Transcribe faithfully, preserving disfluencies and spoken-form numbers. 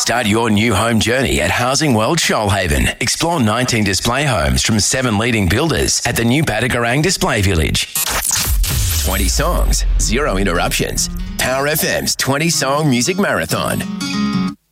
Start your new home journey at Housing World Shoalhaven. Explore nineteen display homes from seven leading builders at the new Badagarang Display Village. twenty songs, zero interruptions. Power F M's twenty Song Music Marathon.